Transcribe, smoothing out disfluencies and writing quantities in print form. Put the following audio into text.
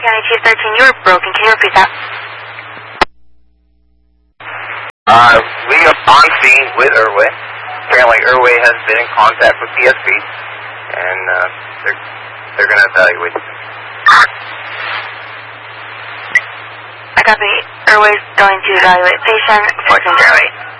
County Chief 13, you were broken. Can you repeat that? We are on scene with Irway. Apparently Irway has been in contact with PSP, and they're going to evaluate it. I copy. Irway's going to evaluate patient. Fortune Irway.